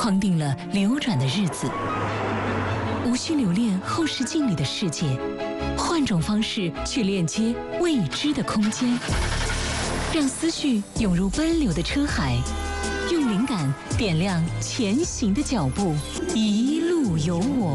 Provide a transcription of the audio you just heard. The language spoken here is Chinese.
框定了流转的日子。无需留恋后视镜里的世界，换种方式去链接未知的空间，让思绪涌入奔流的车海，用灵感点亮前行的脚步，一路有我。